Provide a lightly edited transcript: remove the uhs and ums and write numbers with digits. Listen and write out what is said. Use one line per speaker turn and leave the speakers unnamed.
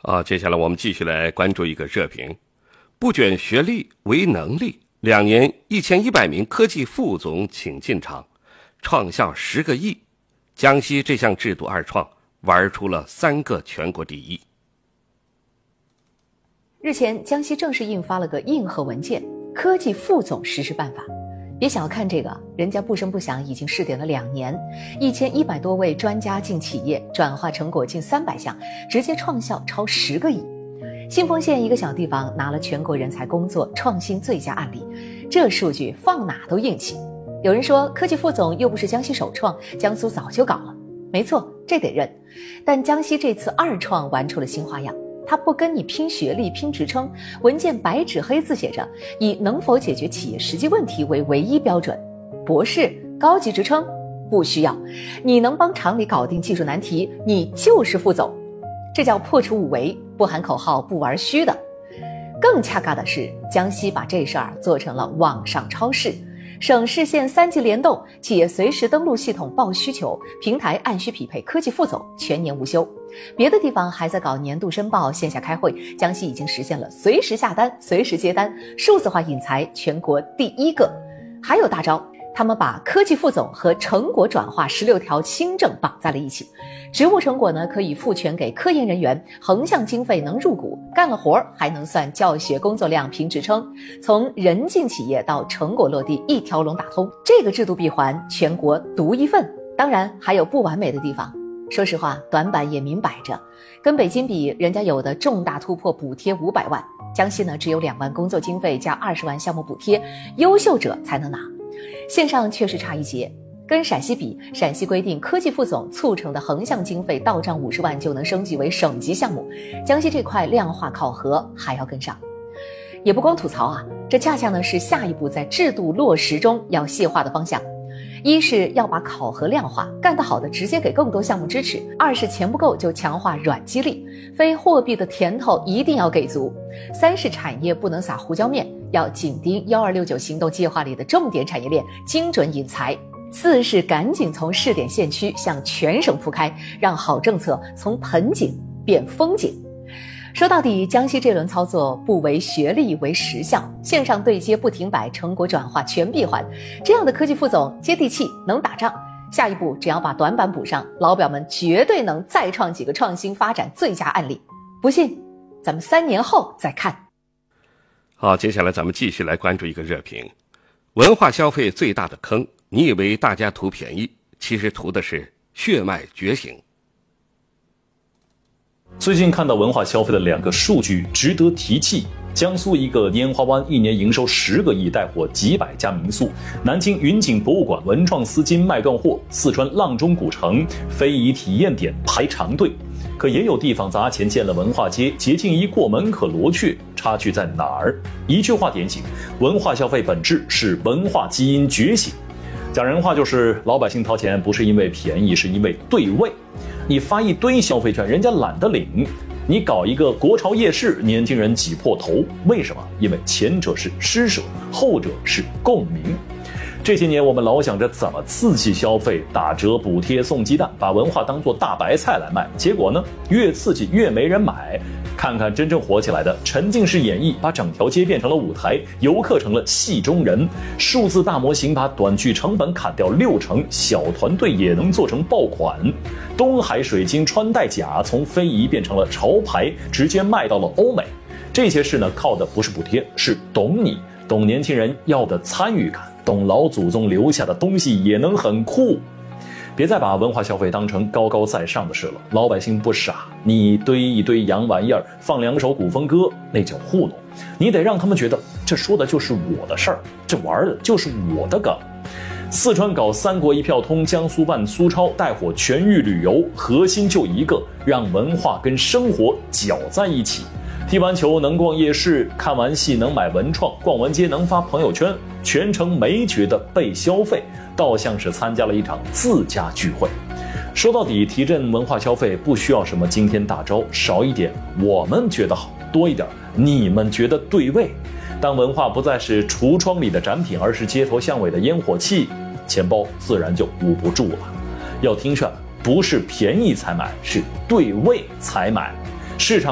接下来我们继续来关注一个热评：不卷学历为能力，2年1100名科技副总请进场，创校10个亿。江西这项制度二创玩出了3个全国第一。
日前，江西正式印发了个硬核文件《科技副总实施办法》。别小看这个，人家不声不响已经试点了2年，1100多位专家进企业，转化成果近300项，直接创校超10个亿。新丰县一个小地方拿了全国人才工作创新最佳案例，这数据放哪都硬气。有人说科技副总又不是江西首创，江苏早就搞了。没错，这得认。但江西这次二创玩出了新花样，他不跟你拼学历拼职称，文件白纸黑字写着以能否解决企业实际问题为唯一标准。博士高级职称不需要，你能帮厂里搞定技术难题，你就是副总。这叫破除5维，不喊口号不玩虚的。更恰嘎的是，江西把这事儿做成了网上超市，省市县3级联动，企业随时登录系统报需求，平台按需匹配科技副总，全年无休。别的地方还在搞年度申报、线下开会，江西已经实现了随时下单、随时接单，数字化引才全国第1个。还有大招，他们把科技副总和成果转化16条新政绑在了一起。职务成果呢，可以赋权给科研人员，横向经费能入股，干了活还能算教学工作量评职称，从人进企业到成果落地一条龙打通，这个制度闭环全国独一份。当然还有不完美的地方，说实话短板也明摆着，跟北京比，人家有的重大突破补贴500万，江西呢只有2万工作经费加20万项目补贴，优秀者才能拿。线上确实差一截，跟陕西比，陕西规定科技副总促成的横向经费到账50万就能升级为省级项目，江西这块量化考核还要跟上。也不光吐槽啊，这恰恰呢是下一步在制度落实中要细化的方向。一是要把考核量化，干得好的直接给更多项目支持；二是钱不够就强化软激励，非货币的甜头一定要给足；三是产业不能撒胡椒面，要紧盯1269行动计划里的重点产业链，精准引才；四是赶紧从试点县区向全省铺开，让好政策从盆景变风景。说到底，江西这轮操作不为学历为实效，线上对接不停摆，成果转化全闭环，这样的科技副总接地气，能打仗。下一步只要把短板补上，老表们绝对能再创几个创新发展最佳案例。不信，咱们3年后再看。
好，接下来咱们继续来关注一个热评：文化消费最大的坑，你以为大家图便宜，其实图的是血脉觉醒。
最近看到文化消费的2个数据值得提起。江苏一个烟花湾1年营收10个亿，带火几百家民宿；南京云锦博物馆文创丝巾卖断货；四川阆中古城非遗体验点排长队。可也有地方砸钱建了文化街，捷径一过门可罗雀，差距在哪儿？一句话点醒：文化消费本质是文化基因觉醒。讲人话就是老百姓掏钱不是因为便宜，是因为对味。你发一堆消费券，人家懒得领；你搞一个国潮夜市，年轻人挤破头。为什么？因为前者是施舍，后者是共鸣。这些年我们老想着怎么刺激消费，打折补贴送鸡蛋，把文化当作大白菜来卖，结果呢，越刺激越没人买。看看真正火起来的沉浸式演绎，把整条街变成了舞台，游客成了戏中人；数字大模型把短剧成本砍掉60%，小团队也能做成爆款；东海水晶穿戴甲从非遗变成了潮牌，直接卖到了欧美。这些事呢，靠的不是补贴，是懂你，懂年轻人要的参与感，懂老祖宗留下的东西也能很酷。别再把文化消费当成高高在上的事了，老百姓不傻，你堆一堆洋玩意儿，放2首古风歌，那叫糊弄。你得让他们觉得这说的就是我的事儿，这玩的就是我的梗。四川搞3国1票通，江苏办苏超带火全域旅游，核心就一个，让文化跟生活搅在一起。踢完球能逛夜市，看完戏能买文创，逛完街能发朋友圈，全程没觉得被消费，倒像是参加了一场自家聚会。说到底，提振文化消费不需要什么惊天大招，少一点我们觉得好，多一点你们觉得对味。当文化不再是橱窗里的展品，而是街头巷尾的烟火气，钱包自然就捂不住了。要听劝，不是便宜才买，是对味才买。市场